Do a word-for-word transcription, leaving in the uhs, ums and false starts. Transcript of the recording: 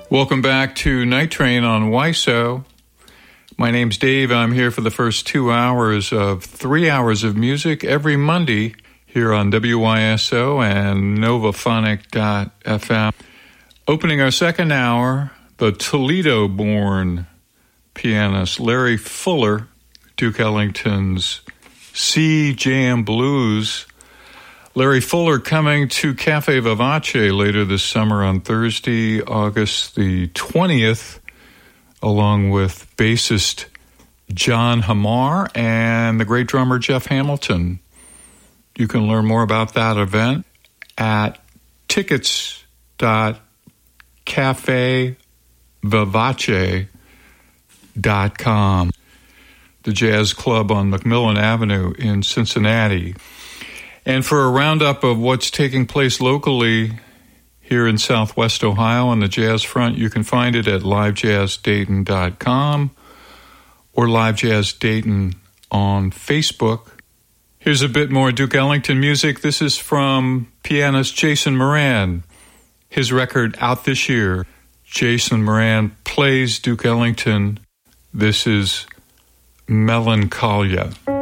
Welcome back to Night Train on W I S O. My name's Dave. I'm here for the first two hours of three hours of music every Monday here on W Y S O and Novaphonic dot f m. Opening our second hour, the Toledo-born pianist Larry Fuller, Duke Ellington's Sea Jam Blues. Larry Fuller coming to Cafe Vivace later this summer on Thursday, August the twentieth, along with bassist John Hamar and the great drummer Jeff Hamilton. You can learn more about that event at tickets dot cafe vivace dot com, the jazz club on McMillan Avenue in Cincinnati. And for a roundup of what's taking place locally here in Southwest Ohio on the jazz front, you can find it at live jazz dayton dot com or Live Jazz Dayton on Facebook. Here's a bit more Duke Ellington music. This is from pianist Jason Moran. His record out this year. Jason Moran plays Duke Ellington. This is Melancholia.